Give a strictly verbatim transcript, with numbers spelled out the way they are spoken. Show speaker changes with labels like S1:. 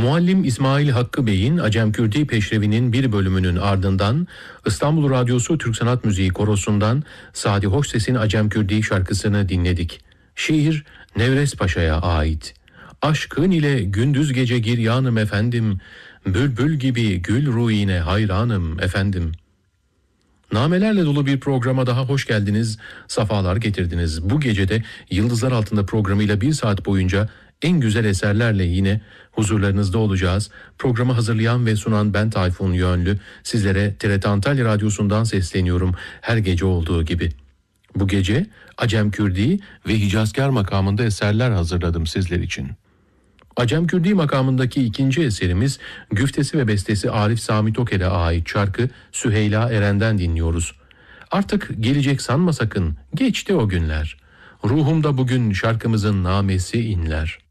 S1: Muallim İsmail Hakkı Bey'in Acemkürdi Peşrevi'nin bir bölümünün ardından İstanbul Radyosu Türk Sanat Müziği Korosu'ndan Sadi Hoşses'in Acemkürdi şarkısını dinledik. Şiir Nevres Paşa'ya ait. Aşkın ile gündüz gece giryanım efendim, bülbül gibi gül ruhine hayranım efendim. Namelerle dolu bir programa daha hoş geldiniz, safalar getirdiniz. Bu gecede Yıldızlar Altında programıyla bir saat boyunca en güzel eserlerle yine huzurlarınızda olacağız. Programı hazırlayan ve sunan ben Tayfun Yönlü. Sizlere T R T Antalya Radyosu'ndan sesleniyorum her gece olduğu gibi. Bu gece Acemkürdi ve Hicazkar makamında eserler hazırladım sizler için. Acemkürdi makamındaki ikinci eserimiz güftesi ve bestesi Arif Sami Toker'e ait şarkı Süheyla Eren'den dinliyoruz. Artık gelecek sanma sakın, geçti o günler. Ruhumda bugün şarkımızın namesi inler.